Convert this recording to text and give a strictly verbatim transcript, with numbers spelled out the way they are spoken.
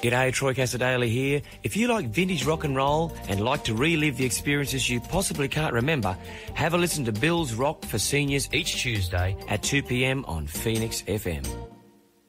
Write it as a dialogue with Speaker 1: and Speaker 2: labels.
Speaker 1: G'day, Troy Casadale here. If you like vintage rock and roll and like to relive the experiences you possibly can't remember, have a listen to Bill's Rock for Seniors each Tuesday at two p m on Phoenix F M.